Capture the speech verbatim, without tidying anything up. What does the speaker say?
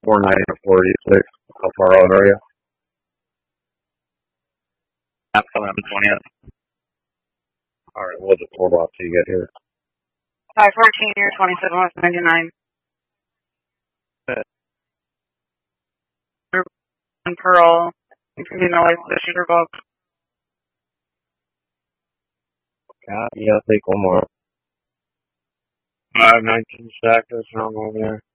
four ninety to four eighty-six. How far out are you? That's eleven twentieth. All right, what's the total up till you get here? five fourteen here, twenty-seven West ninety-nine. And Pearl, including the license the shooter book. God, you gotta take one more. five nineteen Stackers, I'm over there.